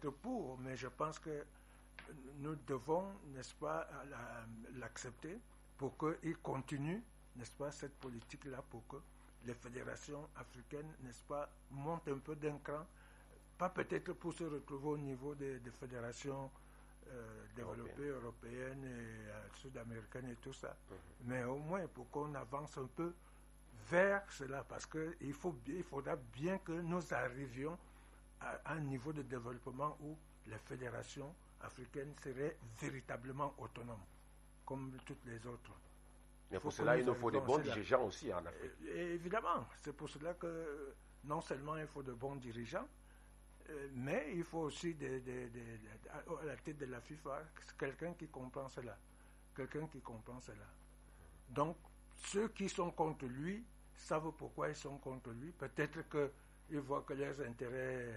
être pour, mais je pense que nous devons, n'est-ce pas, l'accepter pour qu'il continue, n'est-ce pas, cette politique-là, pour que les fédérations africaines, n'est-ce pas, montent un peu d'un cran, pas peut-être pour se retrouver au niveau des fédérations développées, européennes et sud-américaines et tout ça, mais au moins pour qu'on avance un peu vers cela, parce qu'il faudra bien que nous arrivions à un niveau de développement où les fédérations africaines seraient véritablement autonomes, comme toutes les autres. Mais pour cela, il nous faut des bons dirigeants aussi en Afrique. Évidemment, c'est pour cela que non seulement il faut de bons dirigeants, mais il faut aussi à la tête de la FIFA, quelqu'un qui comprend cela. Donc, ceux qui sont contre lui savent pourquoi ils sont contre lui. Peut-être qu'ils voient que leurs intérêts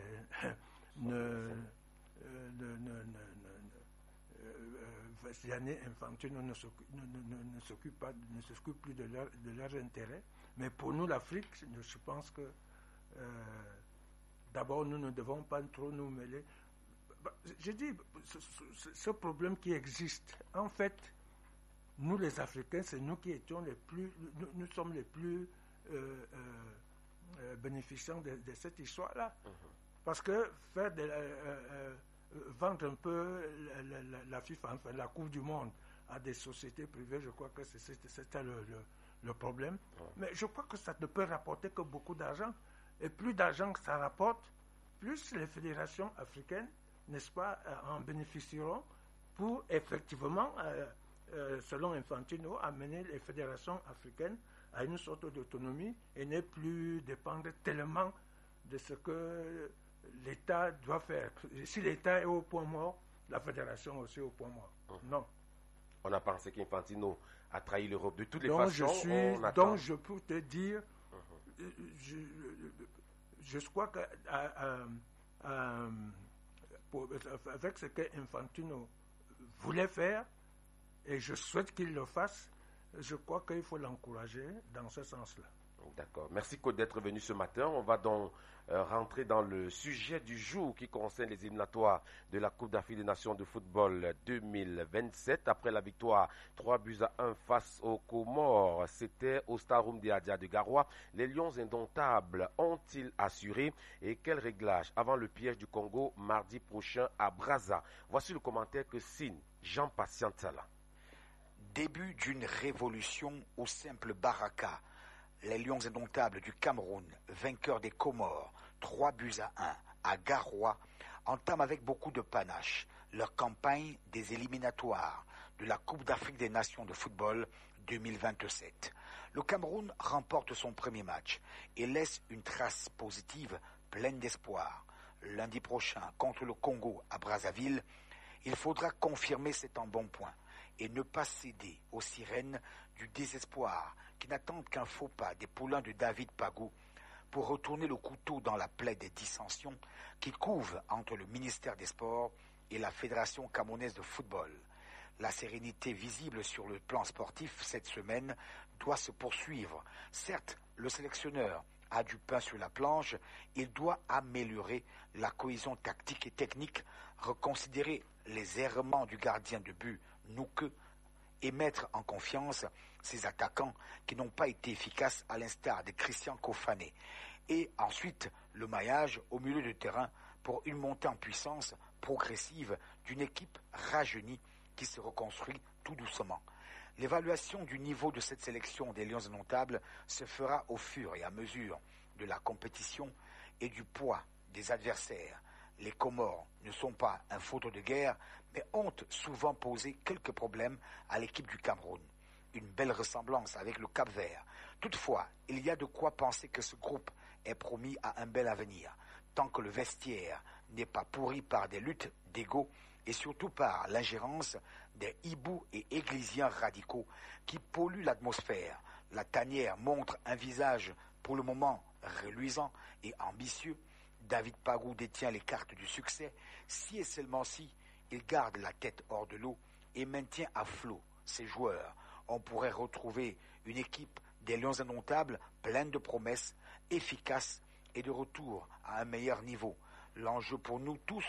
Gianni Infantino ne s'occupe plus de leurs intérêts. Mais pour nous, l'Afrique, je pense que d'abord, nous ne devons pas trop nous mêler. Je dis, ce problème qui existe, en fait, nous les Africains, c'est nous qui étions nous sommes les plus bénéficiants de cette histoire-là. Parce que vendre un peu la FIFA, enfin la Coupe du Monde à des sociétés privées, je crois que c'était le problème. Mais je crois que ça ne peut rapporter que beaucoup d'argent. Et plus d'argent que ça rapporte, plus les fédérations africaines, n'est-ce pas, en bénéficieront pour effectivement, selon Infantino, amener les fédérations africaines à une sorte d'autonomie et ne plus dépendre tellement de ce que l'État doit faire. Si l'État est au point mort, la fédération aussi au point mort. Non. On a pensé qu'Infantino a trahi l'Europe de toutes les façons. Donc je peux te dire, je crois que avec ce qu'Infantino voulait faire, et je souhaite qu'il le fasse, je crois qu'il faut l'encourager dans ce sens-là. D'accord. Merci Claude d'être venu ce matin. On va donc rentrer dans le sujet du jour qui concerne les éliminatoires de la Coupe d'Afrique des Nations de football 2027. Après la victoire 3-1 face aux Comores, c'était au Star Room d'Adia de Garoua. Les Lions indomptables ont-ils assuré et quel réglage avant le piège du Congo mardi prochain à Brazza? Voici le commentaire que signe Jean Patientala. Début d'une révolution au simple baraka. Les Lions indomptables du Cameroun, vainqueurs des Comores, 3-1 à Garoua, entament avec beaucoup de panache leur campagne des éliminatoires de la Coupe d'Afrique des Nations de football 2027. Le Cameroun remporte son premier match et laisse une trace positive pleine d'espoir. Lundi prochain, contre le Congo à Brazzaville, il faudra confirmer cet embonpoint et ne pas céder aux sirènes du désespoir qui n'attendent qu'un faux pas des poulains de David Pagou pour retourner le couteau dans la plaie des dissensions qui couvent entre le ministère des Sports et la Fédération camerounaise de football. La sérénité visible sur le plan sportif cette semaine doit se poursuivre. Certes, le sélectionneur a du pain sur la planche, il doit améliorer la cohésion tactique et technique, reconsidérer les errements du gardien de but Nouke et mettre en confiance ces attaquants qui n'ont pas été efficaces à l'instar de Christian Kofané. Et ensuite, le maillage au milieu de terrain pour une montée en puissance progressive d'une équipe rajeunie qui se reconstruit tout doucement. L'évaluation du niveau de cette sélection des Lions indomptables se fera au fur et à mesure de la compétition et du poids des adversaires. Les Comores ne sont pas un photo de guerre, mais ont souvent posé quelques problèmes à l'équipe du Cameroun. Une belle ressemblance avec le Cap-Vert. Toutefois, il y a de quoi penser que ce groupe est promis à un bel avenir, tant que le vestiaire n'est pas pourri par des luttes d'ego et surtout par l'ingérence des hiboux et églisiens radicaux qui polluent l'atmosphère. La tanière montre un visage pour le moment reluisant et ambitieux. David Pagou détient les cartes du succès, si et seulement si il garde la tête hors de l'eau et maintient à flot ses joueurs. On pourrait retrouver une équipe des Lions indomptables pleine de promesses, efficace et de retour à un meilleur niveau. L'enjeu pour nous tous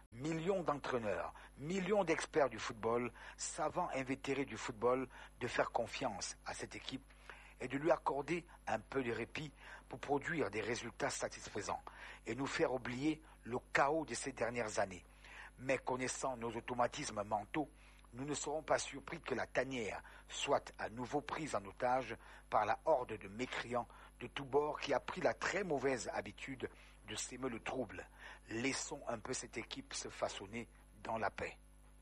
Millions d'entraîneurs, millions d'experts du football, savants invétérés du football, de faire confiance à cette équipe et de lui accorder un peu de répit pour produire des résultats satisfaisants et nous faire oublier le chaos de ces dernières années. Mais connaissant nos automatismes mentaux, nous ne serons pas surpris que la tanière soit à nouveau prise en otage par la horde de mécréants de tous bords qui a pris la très mauvaise habitude de s'aimer le trouble. Laissons un peu cette équipe se façonner dans la paix.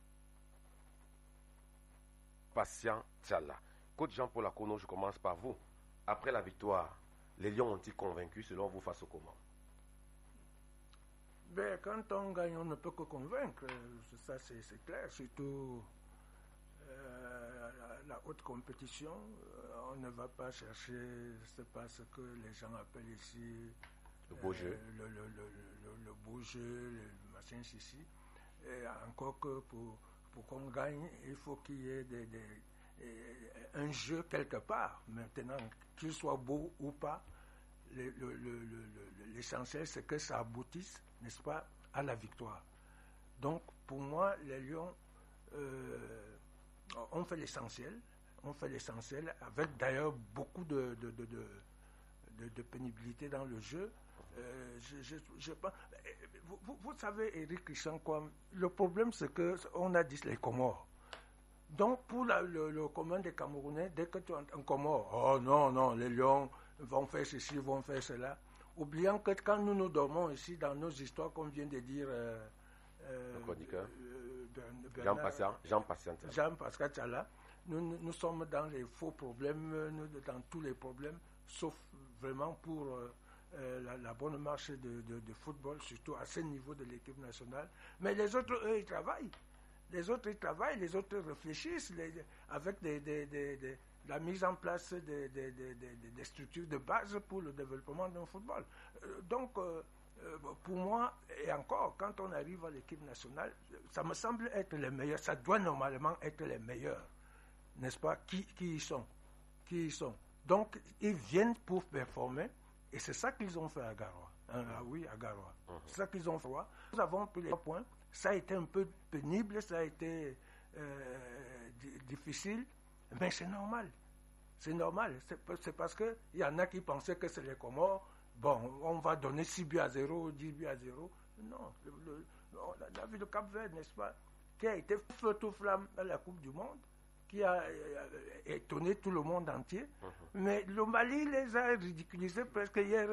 Patient Tchala. Coach Jean-Paul Akono, je commence par vous. Après la victoire, les Lions ont-ils convaincu selon vous face au comment? Ben, quand on gagne, on ne peut que convaincre. Ça, c'est clair. Surtout la haute compétition, on ne va pas chercher, c'est pas ce que les gens appellent ici le beau jeu. Le beau jeu, le machin ici. Et encore que pour qu'on gagne, il faut qu'il y ait un jeu quelque part. Maintenant, qu'il soit beau ou pas, l'essentiel, c'est que ça aboutisse, n'est-ce pas, à la victoire. Donc, pour moi, les Lions ont fait l'essentiel. On fait l'essentiel, avec d'ailleurs beaucoup de pénibilité dans le jeu. Vous savez, Eric Christian, le problème, c'est qu'on a dit les Comores. Donc, pour le commun des Camerounais, dès que tu entends Comores, oh non, les Lions vont faire ceci, vont faire cela, oubliant que quand nous dormons ici, dans nos histoires, comme vient de dire le chroniqueur Jean-Pascal Tchala, nous sommes dans les faux problèmes, dans tous les problèmes, sauf vraiment pour la bonne marche de football, surtout à ce niveau de l'équipe nationale. Mais les autres, eux, ils travaillent. Les autres, ils travaillent, les autres réfléchissent avec la mise en place des structures de base pour le développement d'un football. Donc, pour moi, et encore, quand on arrive à l'équipe nationale, ça me semble être les meilleurs, ça doit normalement être les meilleurs, n'est-ce pas, qui y sont. Donc, ils viennent pour performer, et c'est ça qu'ils ont fait à Garoua. À Garoua. C'est ça qu'ils ont fait. Nous avons pris les 3 points. Ça a été un peu pénible, ça a été difficile, mais c'est normal. C'est normal. C'est parce qu'il y en a qui pensaient que c'est les Comores. Bon, on va donner 6 buts à 0, 10 buts à 0. Non, on a vu le Cap-Vert, n'est-ce pas, qui a été feu tout flamme à la Coupe du Monde, qui a étonné tout le monde entier. Mais le Mali les a ridiculisés presque hier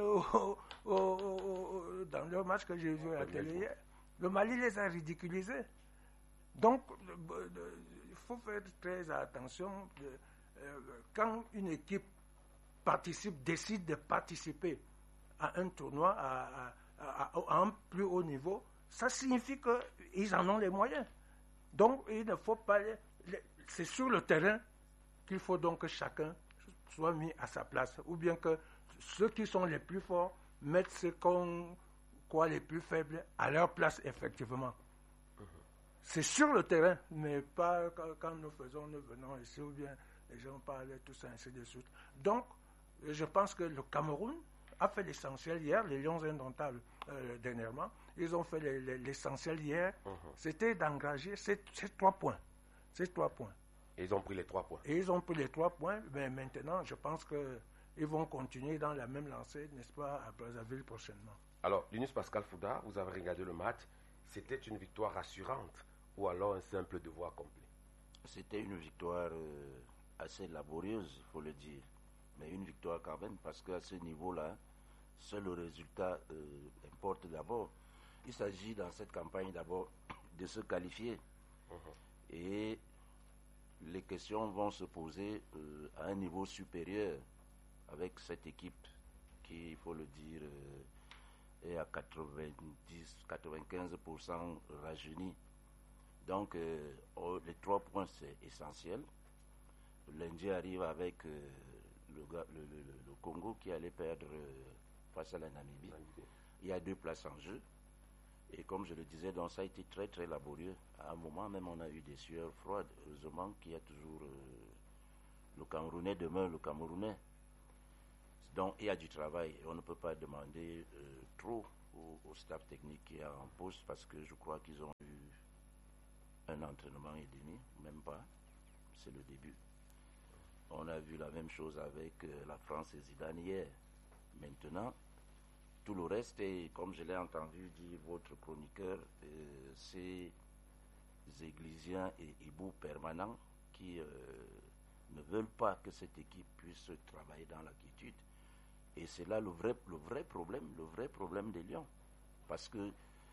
dans leur match que j'ai vu à la télé hier. Le Mali les a ridiculisés. Donc, il faut faire très attention. Quand une équipe décide de participer à un tournoi à un plus haut niveau, ça signifie qu'ils en ont les moyens. Donc, il ne faut pas... C'est sur le terrain qu'il faut donc que chacun soit mis à sa place. Ou bien que ceux qui sont les plus forts mettent ceux qu'on croit les plus faibles à leur place, effectivement. C'est sur le terrain, mais pas quand nous venons ici, ou bien les gens parlent, tout ça, ainsi de suite. Donc, je pense que le Cameroun a fait l'essentiel hier, les Lions indomptables dernièrement, ils ont fait l'essentiel hier, c'était d'engager ces 3 points. Ces 3 points. Et ils ont pris les 3 points. Et ils ont pris les 3 points, mais maintenant, je pense qu'ils vont continuer dans la même lancée, n'est-ce pas, à Brazzaville prochainement. Alors, Linus Pascal Fouda, vous avez regardé le match, c'était une victoire rassurante ou alors un simple devoir accompli? C'était une victoire assez laborieuse, il faut le dire. Mais une victoire quand même, parce qu'à ce niveau-là, seul le résultat importe d'abord. Il s'agit dans cette campagne d'abord de se qualifier. Et les questions vont se poser à un niveau supérieur avec cette équipe qui, il faut le dire, est à 95% rajeunie. Donc, les 3 points, c'est essentiel. Lundi arrive avec le Congo qui allait perdre face à la Namibie. Il y a 2 places en jeu. Et comme je le disais, donc ça a été très très laborieux. À un moment même, on a eu des sueurs froides. Heureusement qu'il y a toujours le Camerounais demeure le Camerounais. Donc il y a du travail. On ne peut pas demander trop au staff technique qui est en poste parce que je crois qu'ils ont eu un entraînement et demi, même pas. C'est le début. On a vu la même chose avec la France et Zidane hier. Maintenant, tout le reste, et comme je l'ai entendu dire votre chroniqueur, c'est Églisiens et Ibou permanents qui ne veulent pas que cette équipe puisse travailler dans la quiétude. Et c'est là le vrai problème des Lions. Parce que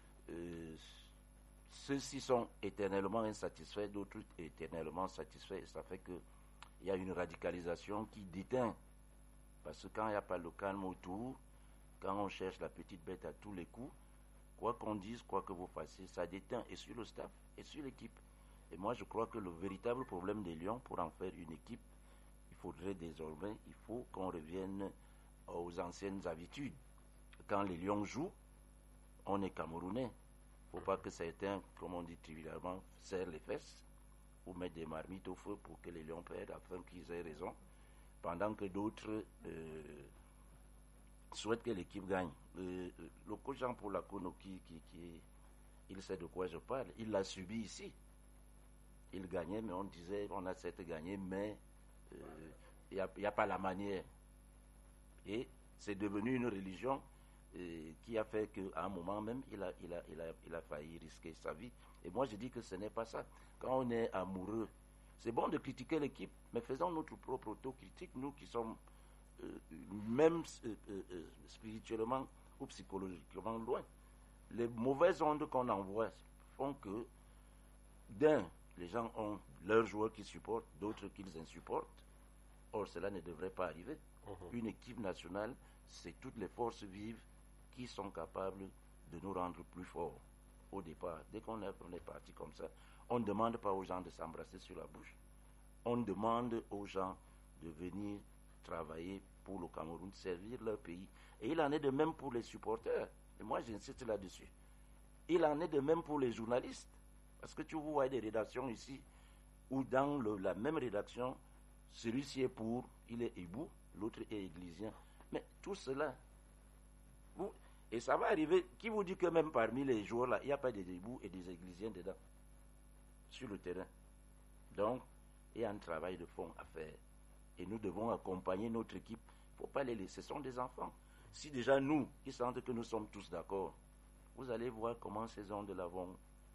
ceux-ci sont éternellement insatisfaits, d'autres éternellement satisfaits, et ça fait qu'il y a une radicalisation qui déteint. Parce que quand il n'y a pas le calme autour, quand on cherche la petite bête à tous les coups, quoi qu'on dise, quoi que vous fassiez, ça déteint et sur le staff et sur l'équipe. Et moi, je crois que le véritable problème des Lions, pour en faire une équipe, il faudrait désormais, il faut qu'on revienne aux anciennes habitudes. Quand les Lions jouent, on est Camerounais. Il ne faut pas que certains, comme on dit trivialement, serrent les fesses ou mettent des marmites au feu pour que les Lions perdent afin qu'ils aient raison, pendant que d'autres souhaitent que l'équipe gagne. Le coach Jean Paul Akono, il sait de quoi je parle. Il l'a subi ici. Il gagnait, mais on disait, on a certes gagné, mais il n'y a pas la manière. Et c'est devenu une religion qui a fait qu'à un moment même, il a failli risquer sa vie. Et moi, je dis que ce n'est pas ça. Quand on est amoureux, c'est bon de critiquer l'équipe, mais faisons notre propre autocritique, nous qui sommes même spirituellement ou psychologiquement loin. Les mauvaises ondes qu'on envoie font que, les gens ont leurs joueurs qu'ils supportent, d'autres qu'ils insupportent. Or, cela ne devrait pas arriver. Une équipe nationale, c'est toutes les forces vives qui sont capables de nous rendre plus forts. Au départ, dès qu'on est parti comme ça, on ne demande pas aux gens de s'embrasser sur la bouche. On demande aux gens de venir travailler pour le Cameroun, servir leur pays. Et il en est de même pour les supporters. Et moi, j'insiste là-dessus. Il en est de même pour les journalistes. Parce que tu vois des rédactions ici où dans la même rédaction, celui-ci est pour, il est hibou, l'autre est églisien. Mais tout cela, et ça va arriver, qui vous dit que même parmi les joueurs là, il n'y a pas des hibous et des églisiens dedans, sur le terrain. Donc, il y a un travail de fond à faire. Et nous devons accompagner notre équipe. Il ne faut pas les laisser, ce sont des enfants. Si déjà nous, ils sentent que nous sommes tous d'accord, vous allez voir comment ces ondes-là vont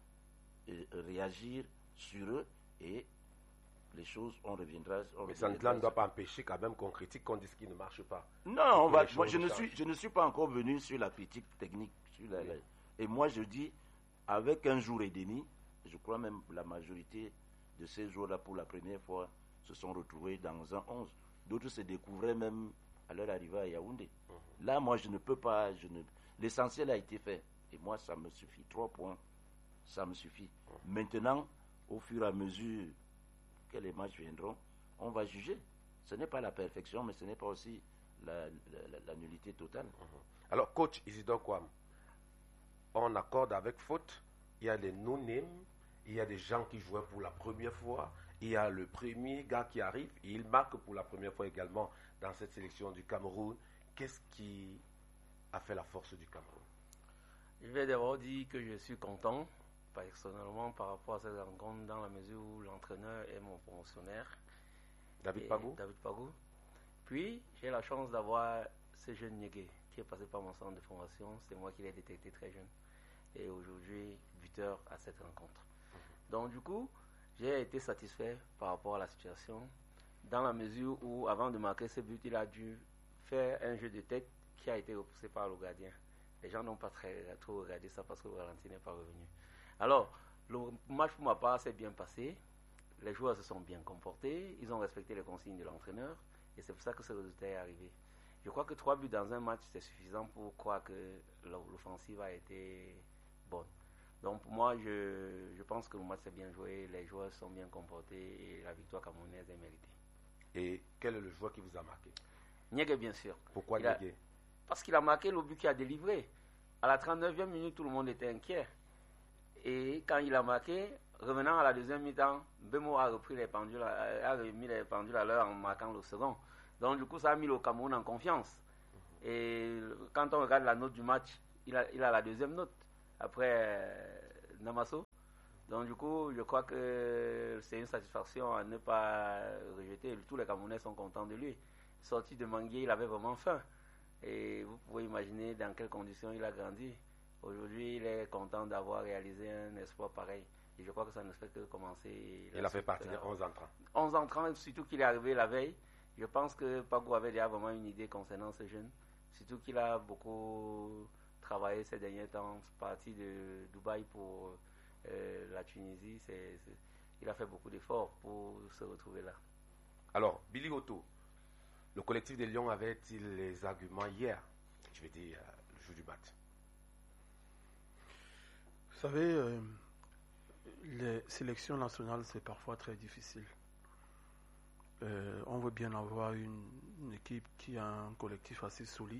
réagir sur eux et les choses, on reviendra. Mais ça ne doit pas empêcher quand même qu'on critique, qu'on dise qu'il ne marche pas. Non, moi je ne suis pas encore venu sur la critique technique. Et moi je dis, avec un jour et demi, je crois même la majorité de ces jours-là pour la première fois se sont retrouvés dans un 11. D'autres se découvraient même à leur arrivée à Yaoundé. Là, moi je ne peux pas, l'essentiel a été fait. Et moi ça me suffit, 3 points. Ça me suffit. Maintenant, au fur et à mesure que les matchs viendront, on va juger. Ce n'est pas la perfection, mais ce n'est pas aussi la nullité totale. Alors, coach Isidore Kouam, on accorde avec faute. Il y a des no-names, il y a des gens qui jouaient pour la première fois, il y a le premier gars qui arrive, et il marque pour la première fois également dans cette sélection du Cameroun. Qu'est-ce qui a fait la force du Cameroun? Je vais d'abord dire que je suis content personnellement par rapport à cette rencontre dans la mesure où l'entraîneur est mon promotionnaire. David Pagou. Puis j'ai la chance d'avoir ce jeune Niégué qui est passé par mon centre de formation. C'est moi qui l'ai détecté très jeune. Et aujourd'hui, buteur à cette rencontre. Donc du coup, j'ai été satisfait par rapport à la situation dans la mesure où avant de marquer ce but, il a dû faire un jeu de tête qui a été repoussé par le gardien. Les gens n'ont pas trop regardé ça parce que Valentin n'est pas revenu. Alors, le match pour ma part s'est bien passé. Les joueurs se sont bien comportés. Ils ont respecté les consignes de l'entraîneur. Et c'est pour ça que ce résultat est arrivé. Je crois que 3 buts dans un match, c'est suffisant pour croire que l'offensive a été bonne. Donc pour moi, je pense que le match s'est bien joué. Les joueurs sont bien comportés et la victoire camerounaise est méritée. Et quel est le joueur qui vous a marqué? Niégué, bien sûr. Pourquoi Niégué? Parce qu'il a marqué le but qu'il a délivré. À la 39e minute, tout le monde était inquiet. Et quand il a marqué, revenant à la deuxième mi-temps, Bemo a remis les pendules à l'heure en marquant le second. Donc du coup, ça a mis le Cameroun en confiance. Et quand on regarde la note du match, il a la deuxième note après Namasso. Donc du coup, je crois que c'est une satisfaction à ne pas rejeter. Tous les Camerounais sont contents de lui. Sorti de Manguier, il avait vraiment faim. Et vous pouvez imaginer dans quelles conditions il a grandi. Aujourd'hui, il est content d'avoir réalisé un espoir pareil. Et je crois que ça ne fait que commencer. Il a fait partie des 11 entrants. 11 entrants, surtout qu'il est arrivé la veille. Je pense que Pagou avait déjà vraiment une idée concernant ce jeune. Surtout qu'il a beaucoup travaillé ces derniers temps, parti de Dubaï pour la Tunisie. Il a fait beaucoup d'efforts pour se retrouver là. Alors, Billy Otto, le collectif des Lions avait-il les arguments hier, je vais dire le jour du match? Vous savez, les sélections nationales, c'est parfois très difficile. On veut bien avoir une équipe qui a un collectif assez solide.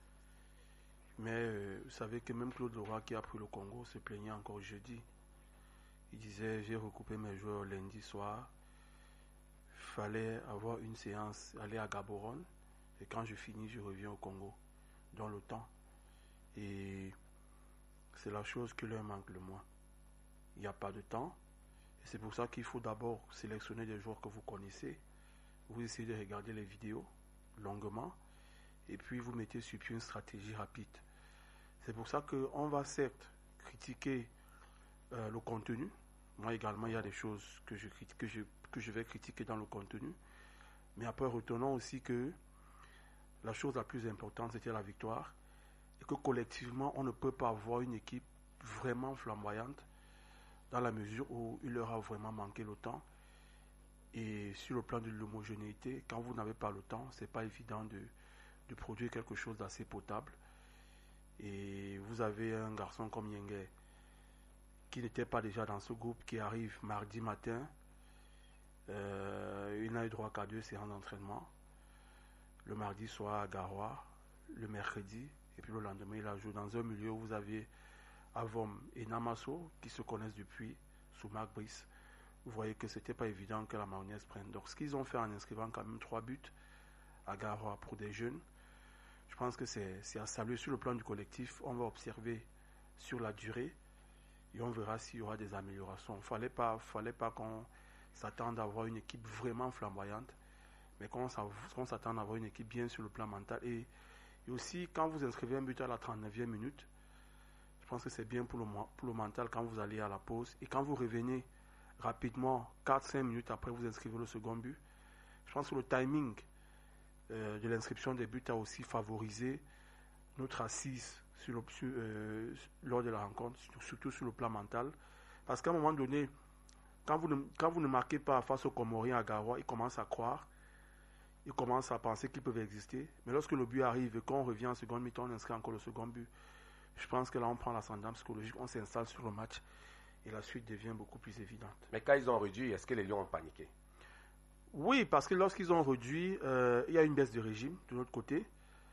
Mais vous savez que même Claude Leroy qui a pris le Congo se plaignait encore jeudi. Il disait, j'ai recoupé mes joueurs lundi soir. Il fallait avoir une séance, aller à Gaborone. Et quand je finis, je reviens au Congo, dans le temps. Et c'est la chose qui leur manque le moins. Il n'y a pas de temps. Et c'est pour ça qu'il faut d'abord sélectionner des joueurs que vous connaissez. Vous essayez de regarder les vidéos longuement. Et puis vous mettez sur pied une stratégie rapide. C'est pour ça qu'on va certes critiquer le contenu. Moi également, il y a des choses que je vais critiquer dans le contenu. Mais après, retenons aussi que la chose la plus importante, c'était la victoire. Et que collectivement, on ne peut pas avoir une équipe vraiment flamboyante dans la mesure où il leur a vraiment manqué le temps. Et sur le plan de l'homogénéité, quand vous n'avez pas le temps, c'est pas évident de produire quelque chose d'assez potable. Et vous avez un garçon comme Yengue qui n'était pas déjà dans ce groupe, qui arrive mardi matin. Il n'a eu droit qu'à 2 séances d'entraînement. Le mardi soir à Garoua, le mercredi, et puis le lendemain il a joué dans un milieu où vous avez Avom et Namasso qui se connaissent depuis sous Marc Brice. Vous voyez que c'était pas évident que la mayonnaise prenne. Donc ce qu'ils ont fait en inscrivant quand même 3 buts à Garoua pour des jeunes, je pense que c'est à saluer. Sur le plan du collectif, on va observer sur la durée et on verra s'il y aura des améliorations. Il ne fallait pas qu'on s'attende à avoir une équipe vraiment flamboyante, mais qu'on s'attende à avoir une équipe bien sur le plan mental. Et aussi, quand vous inscrivez un but à la 39e minute, je pense que c'est bien pour le mental quand vous allez à la pause. Et quand vous revenez rapidement, 4-5 minutes après, vous inscrivez le second but. Je pense que le timing de l'inscription des buts a aussi favorisé notre assise lors de la rencontre, surtout sur le plan mental. Parce qu'à un moment donné, quand vous ne marquez pas face aux Comoriens à Garoua, ils commencent à croire, ils commencent à penser qu'ils peuvent exister. Mais lorsque le but arrive et qu'on revient en seconde mi-temps, on inscrit encore le second but. Je pense que là, on prend l'ascendant psychologique, on s'installe sur le match et la suite devient beaucoup plus évidente. Mais quand ils ont réduit, est-ce que les Lions ont paniqué? Oui, parce que lorsqu'ils ont réduit, il y a une baisse de régime de notre côté.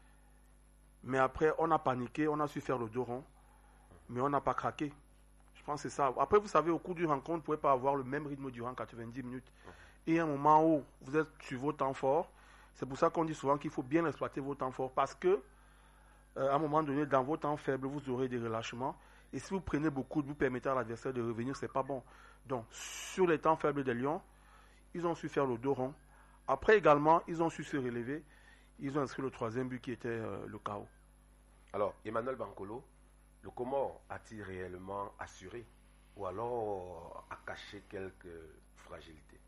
Mais après, on a paniqué, on a su faire le dos rond, mais on n'a pas craqué. Je pense que c'est ça. Après, vous savez, au cours d'une rencontre, vous ne pouvez pas avoir le même rythme durant 90 minutes. Et à un moment où vous êtes sur vos temps forts, c'est pour ça qu'on dit souvent qu'il faut bien exploiter vos temps forts. Parce que, à un moment donné, dans vos temps faibles, vous aurez des relâchements. Et si vous prenez beaucoup, vous permettez à l'adversaire de revenir, ce n'est pas bon. Donc, sur les temps faibles des Lions, ils ont su faire le dos rond. Après également, ils ont su se relever. Ils ont inscrit le 3e but qui était le chaos. Alors, Emmanuel Bankolo, le Comore a-t-il réellement assuré ou alors a caché quelques fragilités?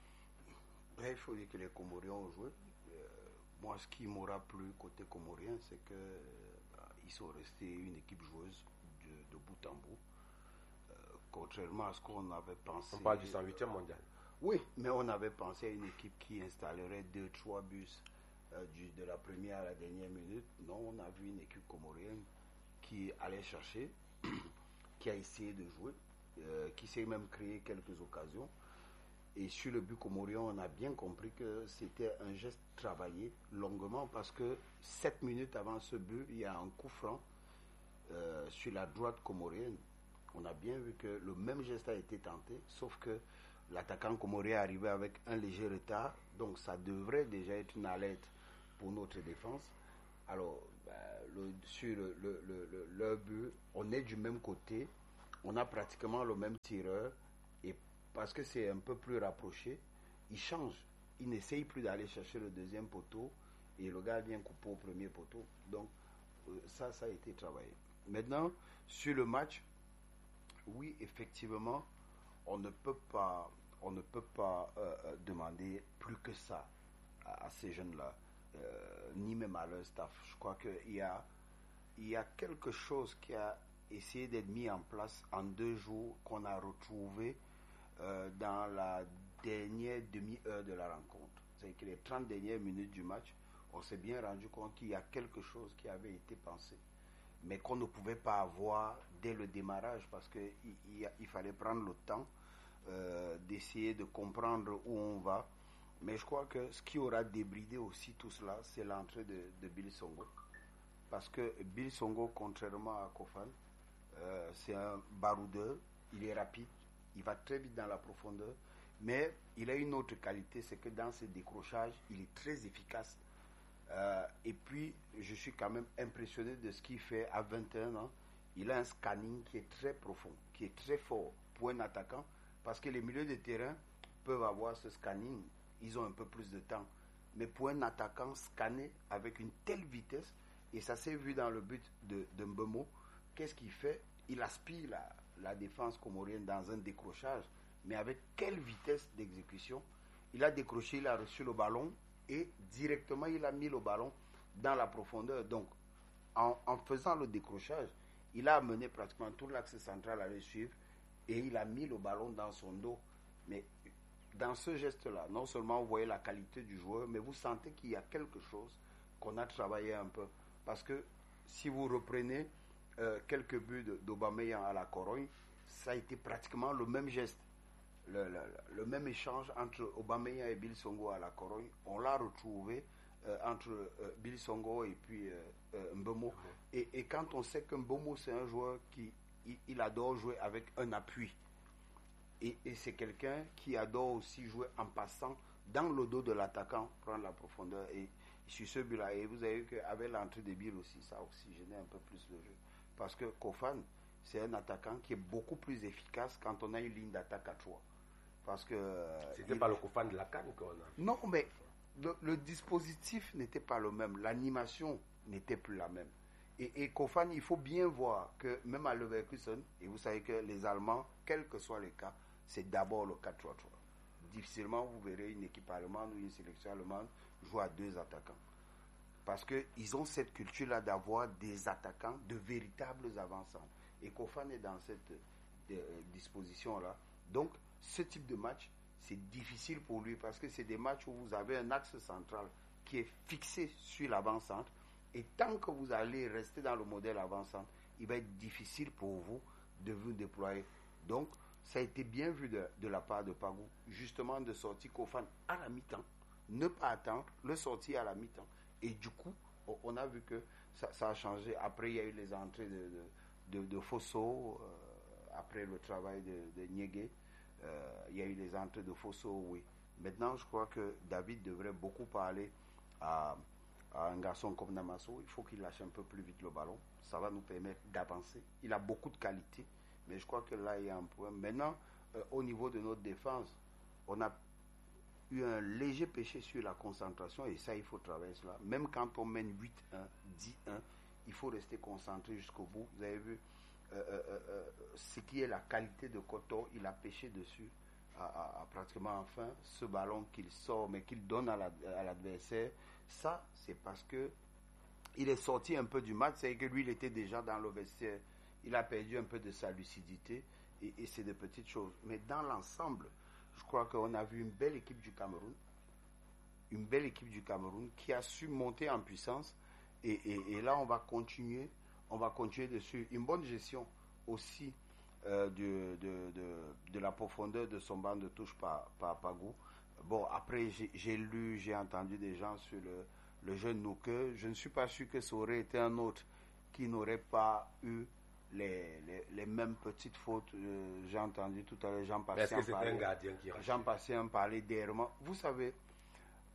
Il faut dire que les Comoriens ont joué. Moi, ce qui m'aura plu côté comorien, c'est qu'ils sont restés une équipe joueuse de bout en bout. Contrairement à ce qu'on avait pensé. On parle du 108e mondial. Oui, mais on avait pensé à une équipe qui installerait 2-3 bus de la première à la dernière minute. Non, on a vu une équipe comorienne qui allait chercher, qui a essayé de jouer, qui s'est même créé quelques occasions. Et sur le but comorien, on a bien compris que c'était un geste travaillé longuement parce que 7 minutes avant ce but, il y a un coup franc sur la droite comorienne. On a bien vu que le même geste a été tenté, sauf que l'attaquant comorien est arrivé avec un léger retard, donc ça devrait déjà être une alerte pour notre défense. Alors, sur leur but, on est du même côté, on a pratiquement le même tireur, et parce que c'est un peu plus rapproché, il change. Il n'essaye plus d'aller chercher le deuxième poteau, et le gars vient couper au premier poteau. Donc, ça a été travaillé. Maintenant, sur le match, oui, effectivement, on ne peut pas demander plus que ça à ces jeunes-là, ni même à leur staff. Je crois qu'il y a quelque chose qui a essayé d'être mis en place en 2 jours qu'on a retrouvé dans la dernière demi-heure de la rencontre. C'est que les 30 dernières minutes du match, on s'est bien rendu compte qu'il y a quelque chose qui avait été pensé, mais qu'on ne pouvait pas avoir dès le démarrage parce qu'il fallait prendre le temps d'essayer de comprendre où on va. Mais je crois que ce qui aura débridé aussi tout cela, c'est l'entrée de Bill Songo. Parce que Bill Songo, contrairement à Kofan, c'est un baroudeur, il est rapide, il va très vite dans la profondeur, mais il a une autre qualité, c'est que dans ses décrochages, il est très efficace. Et puis, je suis quand même impressionné de ce qu'il fait à 21 ans. Il a un scanning qui est très profond, qui est très fort pour un attaquant, parce que les milieux de terrain peuvent avoir ce scanning, ils ont un peu plus de temps. Mais pour un attaquant, scanner avec une telle vitesse, et ça s'est vu dans le but de Mbemo, qu'est-ce qu'il fait? Il aspire la défense comorienne dans un décrochage, mais avec quelle vitesse d'exécution? Il a décroché, il a reçu le ballon, et directement il a mis le ballon dans la profondeur. Donc, en faisant le décrochage, il a amené pratiquement tout l'axe central à le suivre, et il a mis le ballon dans son dos. Mais dans ce geste-là, non seulement vous voyez la qualité du joueur, mais vous sentez qu'il y a quelque chose qu'on a travaillé un peu. Parce que si vous reprenez quelques buts d'Aubameyang à la Corogne, ça a été pratiquement le même geste. Le même échange entre Aubameyang et Bill Songo à la Corogne, on l'a retrouvé entre Bill Songo et puis Mbemo. Et quand on sait que Mbemo, c'est un joueur qui il adore jouer avec un appui. Et c'est quelqu'un qui adore aussi jouer en passant dans le dos de l'attaquant, prendre la profondeur. Et sur ce but-là, et vous avez vu qu'avec l'entrée de Bill aussi, ça a oxygéné un peu plus le jeu. Parce que Kofan, c'est un attaquant qui est beaucoup plus efficace quand on a une ligne d'attaque à 3. Parce que... C'était pas le Kofan de la CAN qu'on a. Non, mais le dispositif n'était pas le même. L'animation n'était plus la même. Et Kofan, il faut bien voir que même à Leverkusen, et vous savez que les Allemands, quel que soit le cas, c'est d'abord le 4-3-3. Difficilement, vous verrez une équipe allemande ou une sélection allemande jouer à 2 attaquants. Parce qu'ils ont cette culture-là d'avoir des attaquants, de véritables avancants. Et Kofan est dans cette disposition-là. Donc, ce type de match, c'est difficile pour lui parce que c'est des matchs où vous avez un axe central qui est fixé sur l'avant-centre. Et tant que vous allez rester dans le modèle avant-centre, il va être difficile pour vous de vous déployer. Donc, ça a été bien vu de la part de Pagou, justement de sortir Kofan à la mi-temps. Ne pas attendre, le sortir à la mi-temps. Et du coup, on a vu que ça a changé. Après, il y a eu les entrées de Fosso, après le travail de Niégué. Il y a eu les entrées de Fosso, oui. Maintenant, je crois que David devrait beaucoup parler à un garçon comme Namasso. Il faut qu'il lâche un peu plus vite le ballon. Ça va nous permettre d'avancer. Il a beaucoup de qualité, mais je crois que là, il y a un point. Maintenant, au niveau de notre défense, on a eu un léger péché sur la concentration, et ça, il faut travailler cela. Même quand on mène 8-1, 10-1, il faut rester concentré jusqu'au bout. Vous avez vu ce qui est la qualité de Koto, il a pêché dessus à pratiquement enfin ce ballon qu'il sort mais qu'il donne à l'adversaire. Ça, c'est parce que il est sorti un peu du match, c'est que lui, il était déjà dans le vestiaire. Il a perdu un peu de sa lucidité, et c'est des petites choses. Mais dans l'ensemble, je crois qu'on a vu une belle équipe du Cameroun, qui a su monter en puissance, et là, on va continuer dessus. Une bonne gestion aussi de la profondeur de son banc de touche par Pagou. Bon, après, j'ai entendu des gens sur le jeune Nouke. Je ne suis pas sûr que ça aurait été un autre qui n'aurait pas eu les mêmes petites fautes. J'ai entendu tout à l'heure Jean Patient un gardien qui rachète? Jean Patient parler d'errement. Vous savez,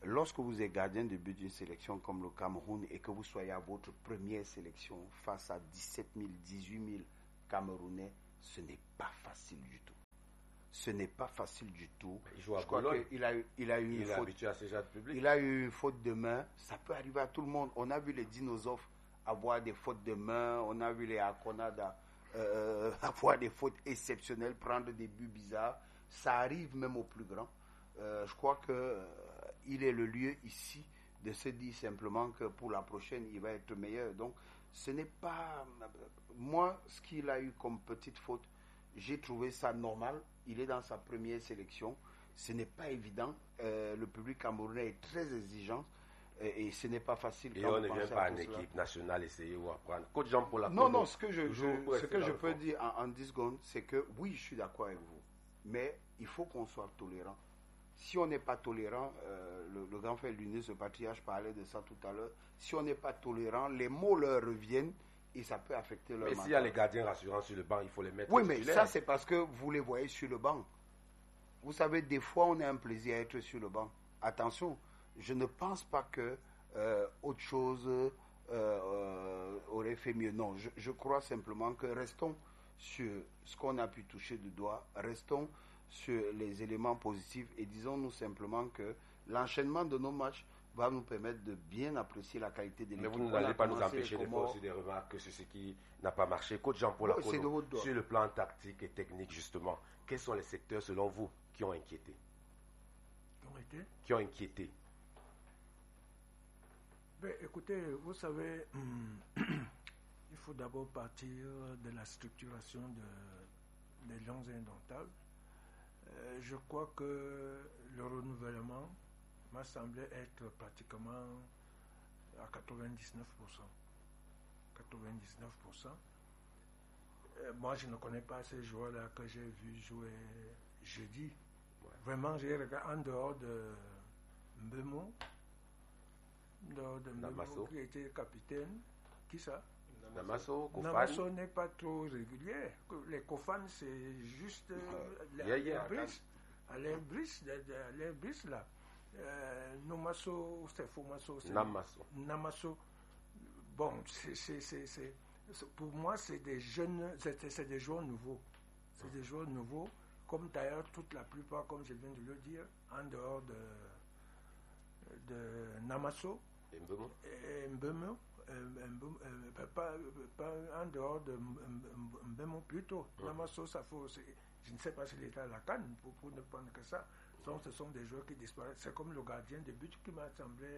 lorsque vous êtes gardien de but d'une sélection comme le Cameroun et que vous soyez à votre première sélection face à 17 000, 18 000 Camerounais, ce n'est pas facile du tout. Ce n'est pas facile du tout. Il joue à Je crois Bologne. qu'il a eu Il est habitué à ce genre de public. Il a eu une faute de main. Ça peut arriver à tout le monde. On a vu les dinosaures avoir des fautes de main. On a vu les Akonada avoir des fautes exceptionnelles, prendre des buts bizarres. Ça arrive même aux plus grands. Je crois qu'il est le lieu ici de se dire simplement que pour la prochaine, il va être meilleur. Donc, ce n'est pas... Moi, ce qu'il a eu comme petite faute, j'ai trouvé ça normal. Il est dans sa première sélection. Ce n'est pas évident. Le public camerounais est très exigeant. Et ce n'est pas facile. Et on ne vient pas en équipe nationale essayer ou apprendre. Coach Jean-Paul Akono. Non, ce que je peux dire en 10 secondes, c'est que oui, je suis d'accord avec vous. Mais il faut qu'on soit tolérant. Si on n'est pas tolérant, le grand frère Lunis, le patriarche, parlait de ça tout à l'heure. Si on n'est pas tolérant, les mots leur reviennent et ça peut affecter leur mental. Mais s'il y a les gardiens rassurants sur le banc, il faut les mettre. Oui, mais ça, c'est parce que vous les voyez sur le banc. Vous savez, des fois, on a un plaisir à être sur le banc. Attention, je ne pense pas que autre chose aurait fait mieux. Non, je crois simplement que restons sur ce qu'on a pu toucher du doigt, restons sur les éléments positifs et disons-nous simplement que l'enchaînement de nos matchs va nous permettre de bien apprécier la qualité de l'équipe. Mais vous n'allez pas nous empêcher de faire aussi des remarques sur ce qui n'a pas marché. Coach Jean-Paul Akono, sur le plan tactique et technique justement, quels sont les secteurs selon vous qui ont inquiété? Qui ont inquiété? Ben, écoutez, vous savez, il faut d'abord partir de la structuration des Lions indomptables. Je crois que le renouvellement m'a semblé être pratiquement à 99%. 99%. Moi, je ne connais pas ces joueurs-là que j'ai vus jouer jeudi. Ouais. Vraiment, j'ai regardé en dehors de Mbemo, qui était capitaine. Qui ça? Namasso n'est pas trop régulier. Les Kofan, c'est juste Alain Brice là. Nomasso, c'est Fomasso. Namasso. Bon, pour moi, c'est des jeunes, c'est des joueurs nouveaux. C'est des joueurs nouveaux, comme d'ailleurs toute la plupart, comme je viens de le dire, en dehors de Namasso et Mbemo. Pas en dehors de Mbemo plutôt. Namasso, ça faut. Je ne sais pas s'il était à la canne pour ne prendre que ça. Donc, ce sont des joueurs qui disparaissent. C'est comme le gardien de but qui m'a semblé.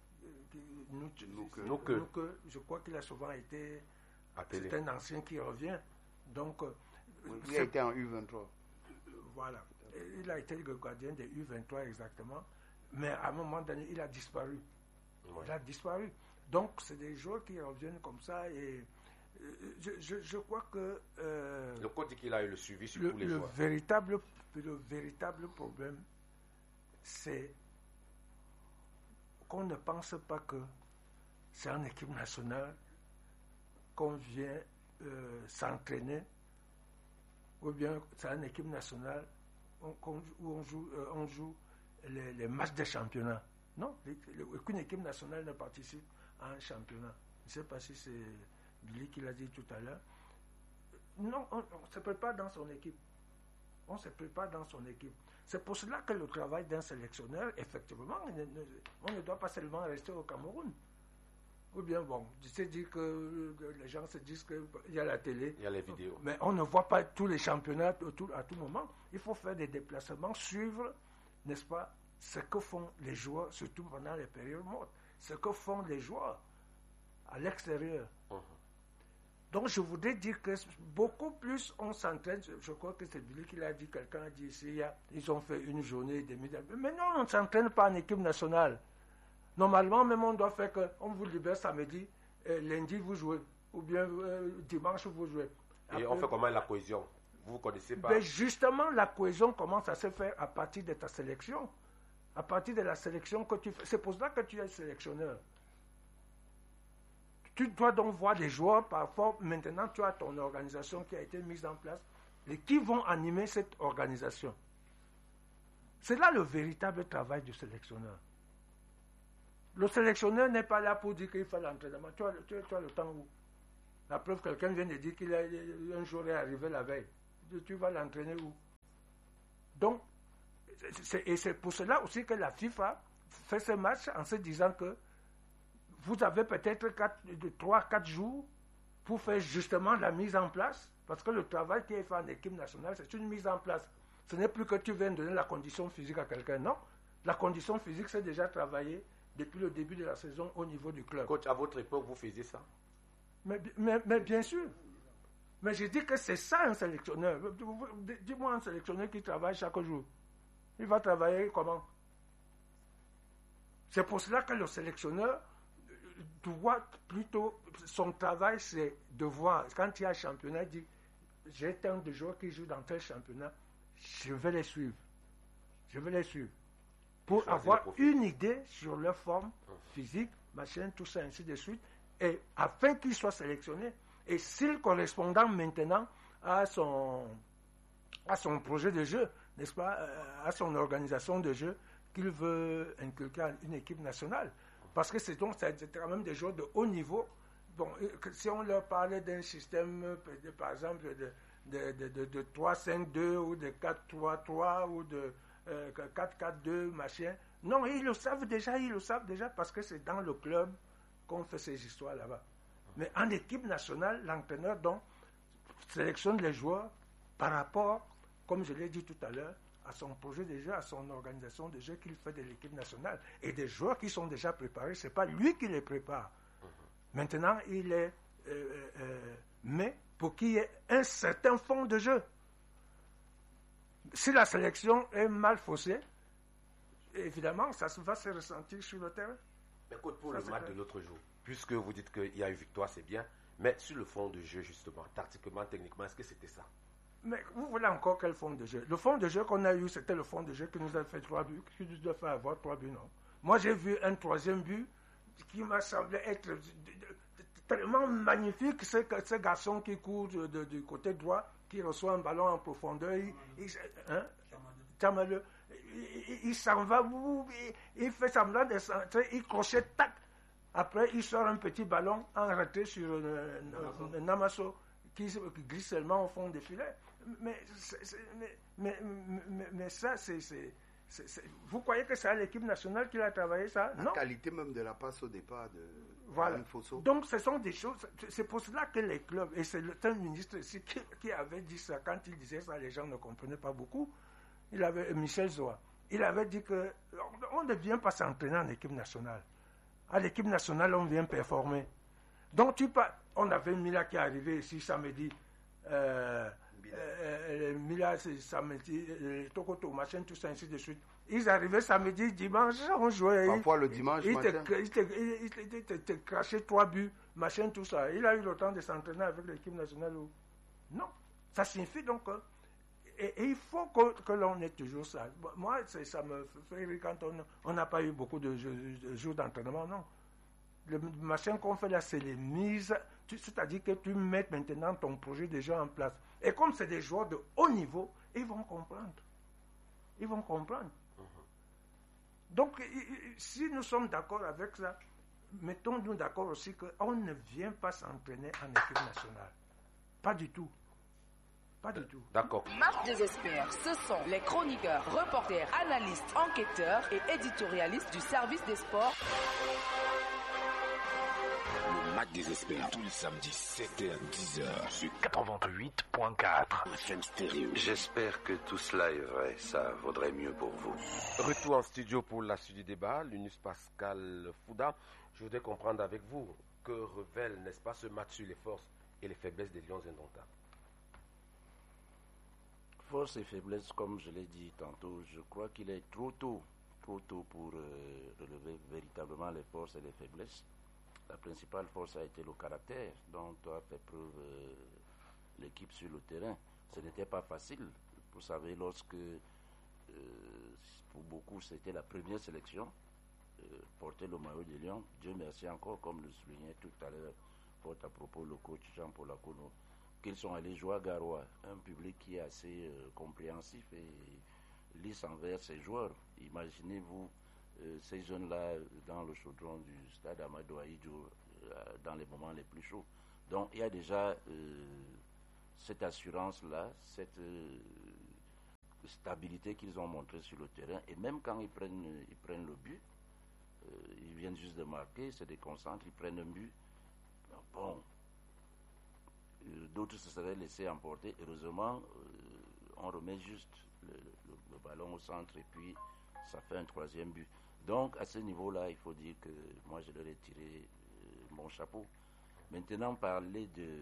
Je crois qu'il a souvent été. C'est un ancien qui revient. Donc. Il a été en U23. Voilà. Il a été le gardien des U23 exactement. Mais à un moment donné, il a disparu. Ouais. Il a disparu. Donc, c'est des joueurs qui reviennent comme ça et je crois que... le coach dit qu'il a eu le suivi sur tous les joueurs. Le véritable problème, c'est qu'on ne pense pas que c'est en équipe nationale qu'on vient s'entraîner ou bien c'est en équipe nationale où on joue les matchs de championnat. Non, aucune équipe nationale ne participe à un championnat. Je ne sais pas si c'est Billy qui l'a dit tout à l'heure. Non, on ne se prépare dans son équipe. On se prépare dans son équipe. C'est pour cela que le travail d'un sélectionneur, effectivement, on ne doit pas seulement rester au Cameroun. Ou bien, bon, je sais dire que les gens se disent qu'il y a la télé. Il y a les vidéos. Mais on ne voit pas tous les championnats à tout moment. Il faut faire des déplacements, suivre, n'est-ce pas, ce que font les joueurs, surtout pendant les périodes mortes, ce que font les joueurs à l'extérieur. Donc je voudrais dire que beaucoup plus on s'entraîne, je crois que c'est Billy qui l'a dit, quelqu'un a dit ici, ils ont fait une journée et demie. Mais non, on ne s'entraîne pas en équipe nationale. Normalement, même on doit faire qu'on vous libère samedi, lundi vous jouez, ou bien dimanche vous jouez. Après, et on fait comment la cohésion? Vous ne connaissez pas? Ben justement, la cohésion commence à se faire à partir de ta sélection. À partir de la sélection que tu fais. C'est pour ça que tu es sélectionneur. Tu dois donc voir les joueurs, parfois, maintenant tu as ton organisation qui a été mise en place, et qui vont animer cette organisation. C'est là le véritable travail du sélectionneur. Le sélectionneur n'est pas là pour dire qu'il fait l'entraînement. Tu as le temps où? La preuve, quelqu'un vient de dire qu'un jour est arrivé la veille. Tu vas l'entraîner où? Donc, c'est pour cela aussi que la FIFA fait ce match en se disant que vous avez peut-être 3-4 jours pour faire justement la mise en place, parce que le travail qui est fait en équipe nationale, c'est une mise en place. Ce n'est plus que tu viens donner la condition physique à quelqu'un, non. La condition physique, c'est déjà travaillé depuis le début de la saison au niveau du club. Coach, à votre époque, vous faisiez ça? Mais bien sûr. Mais je dis que c'est ça un sélectionneur. Dis-moi un sélectionneur qui travaille chaque jour. Il va travailler comment? C'est pour cela que le sélectionneur doit plutôt... Son travail, c'est de voir. Quand il y a un championnat, il dit, j'ai tant de joueurs qui jouent dans tel championnat, je vais les suivre. Je vais les suivre. Pour avoir une idée sur leur forme physique, machin, tout ça, ainsi de suite, et afin qu'ils soient sélectionnés. Et s'ils correspondent maintenant à son projet de jeu, n'est-ce pas, à son organisation de jeu qu'il veut inculquer à une équipe nationale. Parce que c'est quand même des joueurs de haut niveau. Bon, si on leur parlait d'un système, par exemple, de 3-5-2 ou de 4-3-3 ou de 4-4-2, machin. Non, ils le savent déjà parce que c'est dans le club qu'on fait ces histoires là-bas. Mais en équipe nationale, l'entraîneur donc sélectionne les joueurs par rapport, comme je l'ai dit tout à l'heure, à son projet de jeu, à son organisation de jeu qu'il fait de l'équipe nationale. Et des joueurs qui sont déjà préparés, ce n'est pas lui qui les prépare. Maintenant, il est... mais pour qu'il y ait un certain fond de jeu. Si la sélection est mal faussée, évidemment, ça va se ressentir sur le terrain. Mais écoute, pour le match de l'autre jour, puisque vous dites qu'il y a une victoire, c'est bien, mais sur le fond de jeu, justement, tactiquement, techniquement, est-ce que c'était ça? Mais vous voulez encore quel fond de jeu? Le fond de jeu qu'on a eu, c'était le fond de jeu qui nous a fait 3 buts, qui nous a fait avoir 3 buts, non? Moi, j'ai vu un 3e but qui m'a semblé être tellement magnifique, ce garçon qui court du côté droit, qui reçoit un ballon en profondeur, il s'en va, il fait semblant de centrer, il crochette, tac. Après, il sort un petit ballon en raté sur Namasso qui glisse seulement au fond des filets. Mais ça, vous croyez que c'est à l'équipe nationale qu'il a travaillé ça? Non. La qualité même de la passe au départ de voilà. Donc, ce sont des choses... C'est pour cela que les clubs... Et c'est un ministre ici qui avait dit ça. Quand il disait ça, les gens ne comprenaient pas beaucoup. Michel Zoa. Il avait dit qu'on ne vient pas s'entraîner en équipe nationale. À l'équipe nationale, on vient performer. Donc, on avait Mila qui est arrivé ici samedi. Mila, c'est samedi, Tokoto, machin, tout ça, ainsi de suite. Ils arrivaient samedi, dimanche, on jouait. Parfois le dimanche matin. Il te crachait 3 buts, machin, tout ça. Il a eu le temps de s'entraîner avec l'équipe nationale. Non. Ça signifie donc que... Et il faut que l'on ait toujours ça. Moi, ça me fait rire quand on n'a pas eu beaucoup de jours d'entraînement, non. Le machin qu'on fait là, c'est les mises. C'est-à-dire que tu mets maintenant ton projet de jeu en place. Et comme c'est des joueurs de haut niveau, ils vont comprendre. Ils vont comprendre. Donc, si nous sommes d'accord avec ça, mettons-nous d'accord aussi qu'on ne vient pas s'entraîner en équipe nationale. Pas du tout. Pas du tout. D'accord. Match des experts, ce sont les chroniqueurs, reporters, analystes, enquêteurs et éditorialistes du service des sports. Le match des experts, tous les samedis 7h-10h sur 88.4 FM Stéréo. J'espère que tout cela est vrai, ça vaudrait mieux pour vous. Retour en studio pour la suite du débat, Linus Pascal Fouda. Je voudrais comprendre avec vous que révèle, n'est-ce pas, ce match sur les forces et les faiblesses des Lions indomptables. Force et faiblesse, comme je l'ai dit tantôt, je crois qu'il est trop tôt pour relever véritablement les forces et les faiblesses. La principale force a été le caractère dont a fait preuve l'équipe sur le terrain. Ce n'était pas facile. Vous savez, lorsque pour beaucoup c'était la première sélection, porter le maillot de Lyon, Dieu merci encore, comme le soulignait tout à l'heure, porte à propos le coach Jean-Paul Akono, qu'ils sont allés jouer à Garoua, un public qui est assez compréhensif et lisse envers ses joueurs. Imaginez-vous ces jeunes-là dans le chaudron du stade Amadou Ahidjo dans les moments les plus chauds. Donc il y a déjà cette assurance-là, cette stabilité qu'ils ont montrée sur le terrain. Et même quand ils prennent le but, ils viennent juste de marquer, se déconcentrent, ils prennent un but. Bon, d'autres se seraient laissés emporter. Heureusement, on remet juste le ballon au centre et puis ça fait un troisième but. Donc à ce niveau-là, il faut dire que moi je leur ai tiré mon chapeau. Maintenant, parler de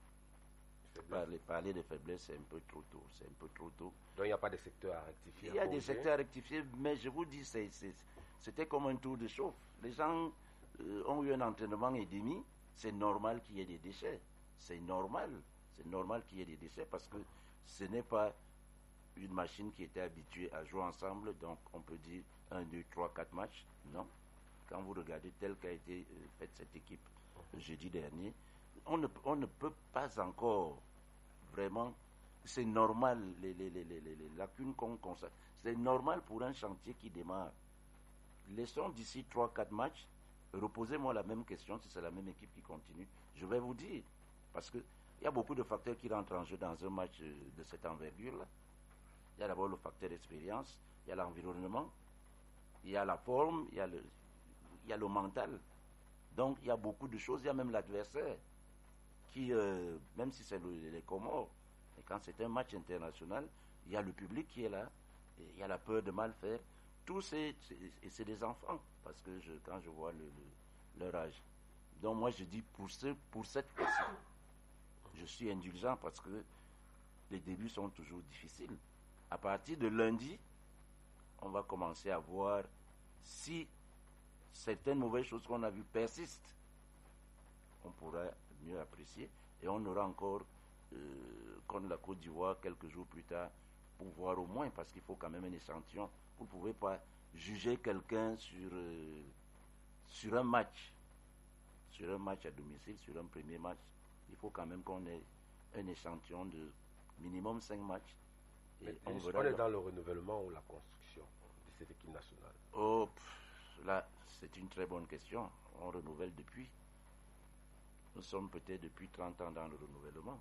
faiblesse, c'est un peu trop tôt. Donc il n'y a pas de secteur à rectifier. Il y a des secteurs à rectifier, mais je vous dis, c'était comme un tour de chauffe. Les gens ont eu un entraînement et demi. C'est normal qu'il y ait des déchets. C'est normal qu'il y ait des déchets parce que ce n'est pas une machine qui était habituée à jouer ensemble. Donc on peut dire 1, 2, 3, 4 matchs. Non. Quand vous regardez tel qu'a été faite cette équipe le jeudi dernier, on ne peut pas encore vraiment. C'est normal, les lacunes qu'on constate. C'est normal pour un chantier qui démarre. Laissons d'ici 3-4 matchs. Reposez-moi la même question si c'est la même équipe qui continue. Je vais vous dire. Parce qu'il y a beaucoup de facteurs qui rentrent en jeu dans un match de cette envergure-là. Il y a d'abord le facteur expérience, il y a l'environnement, il y a la forme, il y a le mental. Donc il y a beaucoup de choses. Il y a même l'adversaire qui, même si c'est les Comores, et quand c'est un match international, il y a le public qui est là, et il y a la peur de mal faire. Tout c'est des enfants, parce que quand je vois leur âge. Donc moi je dis pour cette fois-ci, je suis indulgent parce que les débuts sont toujours difficiles. À partir de lundi, on va commencer à voir si certaines mauvaises choses qu'on a vues persistent. On pourra mieux apprécier et on aura encore contre la Côte d'Ivoire quelques jours plus tard pour voir au moins, parce qu'il faut quand même un échantillon. Vous ne pouvez pas juger quelqu'un sur un match à domicile, sur un premier match. Il faut quand même qu'on ait un échantillon de minimum 5 matchs. Et on est dans le renouvellement ou la construction de cette équipe nationale? Là, c'est une très bonne question. On renouvelle depuis. Nous sommes peut-être depuis 30 ans dans le renouvellement.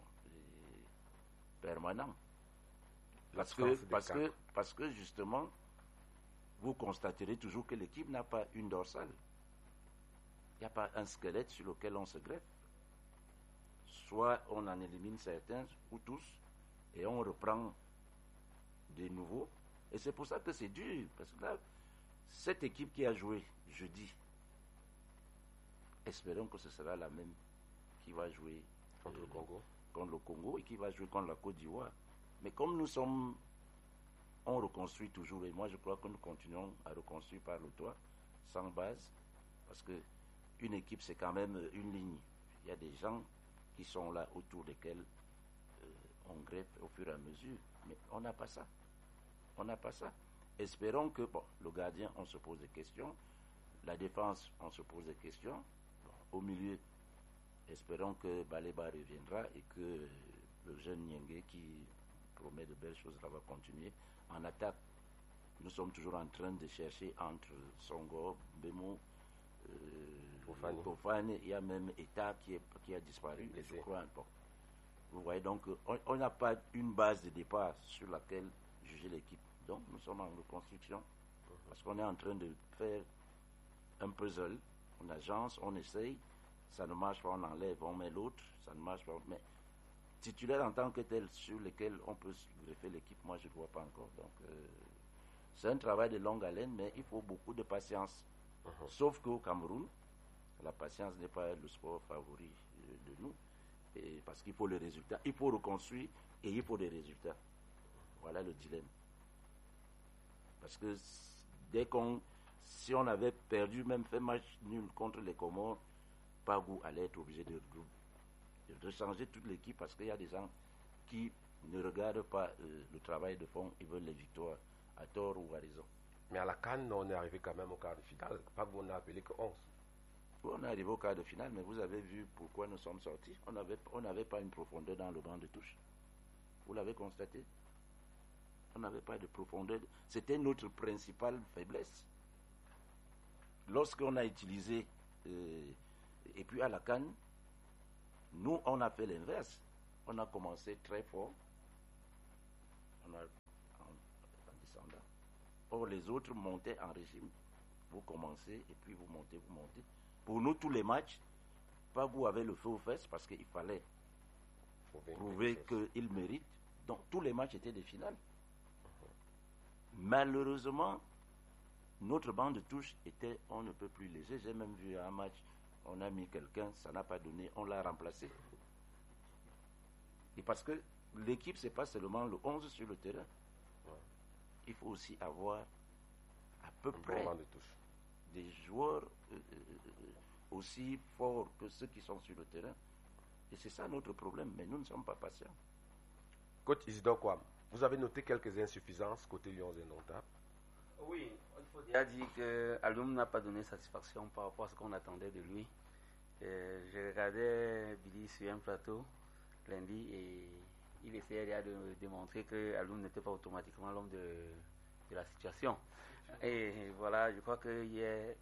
Permanent. Parce que justement, vous constaterez toujours que l'équipe n'a pas une dorsale. Il n'y a pas un squelette sur lequel on se greffe. Soit on en élimine certains ou tous et on reprend des nouveaux. Et c'est pour ça que c'est dur. Parce que là, cette équipe qui a joué jeudi, espérons que ce sera la même qui va jouer contre le Congo et qui va jouer contre la Côte d'Ivoire. Mais comme on reconstruit toujours, et moi je crois que nous continuons à reconstruire par le toit, sans base, parce que une équipe c'est quand même une ligne. Il y a des gens qui sont là autour desquels on greffe au fur et à mesure, mais on n'a pas ça. Espérons que, le gardien, on se pose des questions, la défense, on se pose des questions, au milieu, espérons que Baleba reviendra et que le jeune Niengue qui promet de belles choses là va continuer. En attaque, nous sommes toujours en train de chercher entre Songo, Bemo, Fofane, il y a même Eta qui a disparu, je crois. Vous voyez, donc on n'a pas une base de départ sur laquelle juger l'équipe. Donc nous sommes en reconstruction parce qu'on est en train de faire un puzzle, on agence, on essaye, ça ne marche pas, on enlève, on met l'autre, ça ne marche pas, mais titulaire en tant que tel sur lequel on peut greffer l'équipe, moi je ne vois pas encore. Donc c'est un travail de longue haleine, mais il faut beaucoup de patience. Sauf qu'au Cameroun, la patience n'est pas le sport favori de nous, et parce qu'il faut le résultat, il faut reconstruire et il faut des résultats. Voilà le dilemme. Parce que si on avait perdu, même fait match nul contre les Comores, Pagou allait être obligé de changer toute l'équipe parce qu'il y a des gens qui ne regardent pas le travail de fond, ils veulent les victoires, à tort ou à raison. Mais à la CAN, on est arrivé quand même au quart de finale. Pagou n'a appelé que 11. On est arrivé au quart de finale, mais vous avez vu pourquoi nous sommes sortis. On n'avait pas une profondeur dans le banc de touche. Vous l'avez constaté. On n'avait pas de profondeur. C'était notre principale faiblesse. lorsqu'on a utilisé, et puis à la CAN, nous, on a fait l'inverse. On a commencé très fort, en descendant. Or, les autres montaient en régime. Vous commencez, et puis vous montez, vous montez. Pour nous, tous les matchs, pas vous avez le feu aux fesses, parce qu'il fallait prouver qu'ils méritent. Donc, tous les matchs étaient des finales. Malheureusement, notre banc de touche était, on ne peut plus léger. J'ai même vu un match, on a mis quelqu'un, ça n'a pas donné, on l'a remplacé. Et parce que l'équipe, c'est pas seulement le 11 sur le terrain. Il faut aussi avoir à peu près des joueurs aussi forts que ceux qui sont sur le terrain. Et c'est ça notre problème, mais nous ne sommes pas patients. Coach Isidore Kwam, vous avez noté quelques insuffisances côté Lions Indomptables. Oui, il faut déjà dire que Alioum n'a pas donné satisfaction par rapport à ce qu'on attendait de lui. Je regardais Billy sur un plateau lundi et il essayait déjà de démontrer que Alioum n'était pas automatiquement l'homme de la situation. Et voilà, je crois qu'il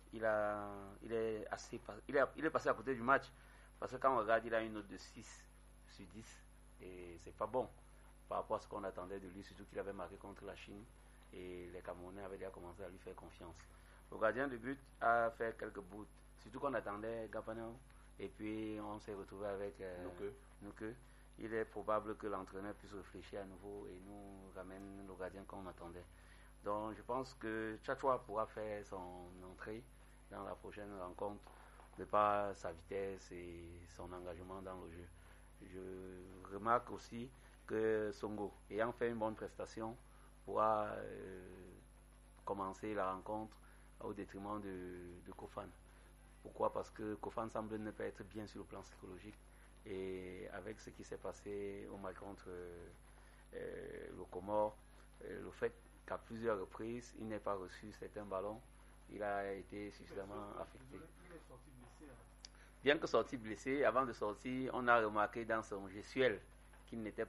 est passé à côté du match parce que quand on regarde, il a une note de 6 sur 10 et c'est pas bon par rapport à ce qu'on attendait de lui, surtout qu'il avait marqué contre la Chine et les Camerounais avaient déjà commencé à lui faire confiance. Le gardien de but a fait quelques bouts, surtout qu'on attendait Gapanao et puis on s'est retrouvé avec Nuke. Il est probable que l'entraîneur puisse réfléchir à nouveau et nous ramène le gardien qu'on attendait. Donc je pense que Tchatchoua pourra faire son entrée dans la prochaine rencontre de par sa vitesse et son engagement dans le jeu. Je remarque aussi que Songo, ayant fait une bonne prestation, pourra commencer la rencontre au détriment de Kofan. Pourquoi? Parce que Kofan semble ne pas être bien sur le plan psychologique. Et avec ce qui s'est passé au match contre le Comore, le fait qu'à plusieurs reprises, il n'ait pas reçu certains ballons, il a été suffisamment affecté. Bien que sorti blessé, avant de sortir, on a remarqué dans son gestuel qu'il n'était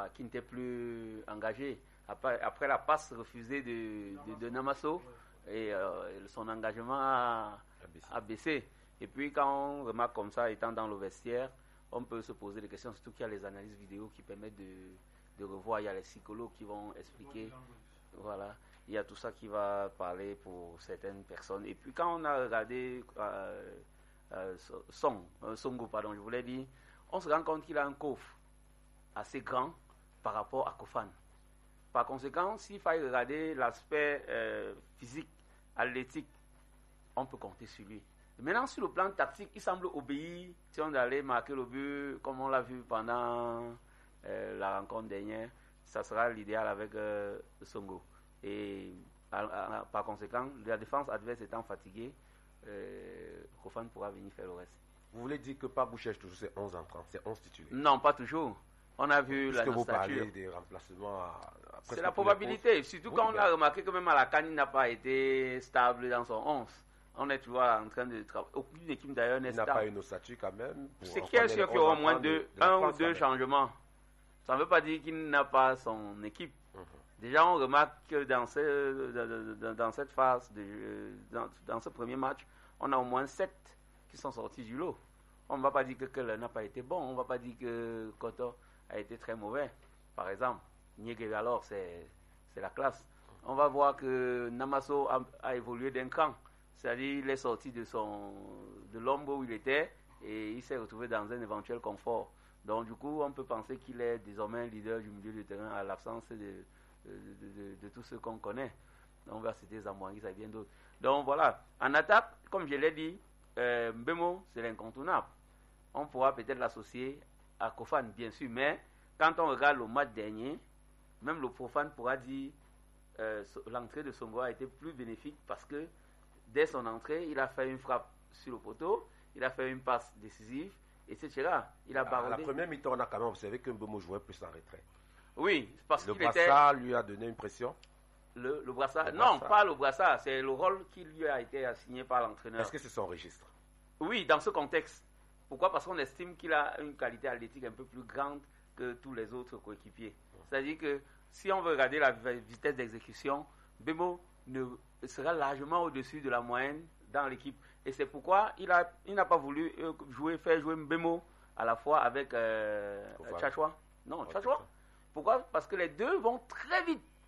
plus engagé. Après la passe refusée de Namasso, et son engagement a baissé. Et puis quand on remarque comme ça, étant dans le vestiaire, on peut se poser des questions, surtout qu'il y a les analyses vidéo qui permettent de revoir. Il y a les psychologues qui vont expliquer. Voilà, il y a tout ça qui va parler pour certaines personnes. Et puis quand on a regardé Songo, je voulais dire, on se rend compte qu'il a un coffre assez grand par rapport à Kofan. Par conséquent, s'il fallait regarder l'aspect physique, athlétique, on peut compter sur lui. Maintenant, sur le plan tactique, il semble obéir. Si on allait marquer le but, comme on l'a vu pendant la rencontre dernière, ça sera l'idéal avec Songo. Et par conséquent, la défense adverse étant fatiguée, Kofan pourra venir faire le reste. Vous voulez dire que Pabou cherche toujours ses 11 entrants, ses 11 titulaires? Non, pas toujours. On a vu la nature. Vous parlez des remplacements c'est la probabilité. Surtout quand on a remarqué que même à la CAN, il n'a pas été stable dans son 11. On est toujours en train de travailler. Aucune équipe d'ailleurs n'est stable. Il n'a pas une ossature quand même. C'est qu'il y a au moins un ou deux changements. Ça ne veut pas dire qu'il n'a pas son équipe. Déjà, on remarque que dans cette phase, dans ce premier match, on a au moins 7 qui sont sortis du lot. On ne va pas dire que Keller n'a pas été bon. On ne va pas dire que Koto a été très mauvais. Par exemple, Niégué, alors, c'est la classe. On va voir que Namasso a évolué d'un cran. C'est-à-dire qu'il est sorti de l'ombre où il était et il s'est retrouvé dans un éventuel confort. Donc, du coup, on peut penser qu'il est désormais leader du milieu de terrain à l'absence de tous ceux qu'on connaît. On va citer Zamboangui, ça vient d'autres. Donc, voilà. En attaque, comme je l'ai dit, Mbemo, c'est l'incontournable. On pourra peut-être l'associer à Kofan, bien sûr, mais quand on regarde le match dernier, même le profane pourra dire l'entrée de Songo a été plus bénéfique parce que dès son entrée, il a fait une frappe sur le poteau, il a fait une passe décisive, etc. Il a baroudé. À la première mi-temps, on a quand même observé que Mbemo jouait plus en retrait. Oui, parce le qu'il brassard lui a donné une pression. Le brassard, non, pas le brassard, c'est le rôle qui lui a été assigné par l'entraîneur. Est-ce que c'est son registre? Oui, dans ce contexte. Pourquoi? Parce qu'on estime qu'il a une qualité athlétique un peu plus grande que tous les autres coéquipiers. C'est-à-dire que si on veut regarder la vitesse d'exécution, Mbemo sera largement au-dessus de la moyenne dans l'équipe. Et c'est pourquoi il n'a pas voulu faire jouer Mbemo à la fois avec Tchatchoua. Non, Tchatchoua. Pourquoi? Parce que les deux vont très vite.